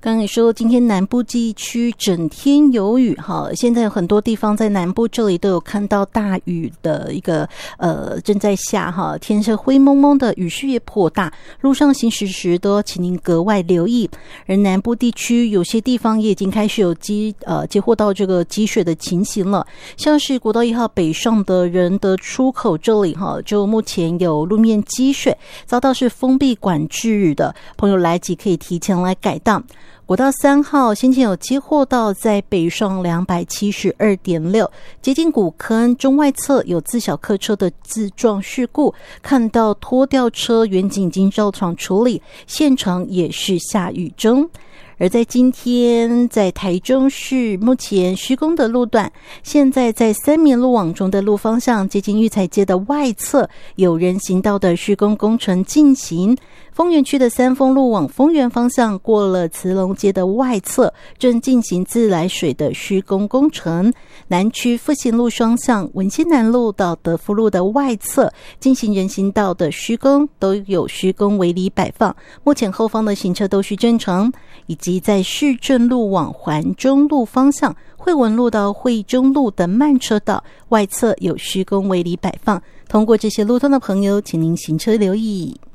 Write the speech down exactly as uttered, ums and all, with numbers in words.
刚刚也说今天南部地区整天有雨哈，现在有很多地方在南部这里都有看到大雨的一个呃正在下哈，天是灰蒙蒙的，雨势也颇大，路上行驶时都要请您格外留意。而南部地区有些地方也已经开始有积呃接获到这个积水的情形了，像是国道一号北上的仁德出口这里哈，就目前有路面积水，遭到是封闭管制的，朋友来及可以提前来改道。国道三号先前有接获到在北上 两百七十二点六 接近古坑中外侧有自小客车的自撞事故，看到拖吊车远景已经照常处理，现场也是下雨中。而在今天在台中市目前施工的路段，现在在三民路往中的路方向接近育才街的外侧有人行道的施工工程进行，丰原区的三丰路往丰原方向过了慈龙街的外侧正进行自来水的施工工程，南区复兴路双向文心南路到德福路的外侧进行人行道的施工，都有施工围篱摆放，目前后方的行车都是正常。以及在市政路往环中路方向惠文路到惠中路的慢车道外侧有施工围篱摆放，通过这些路段的朋友请您行车留意。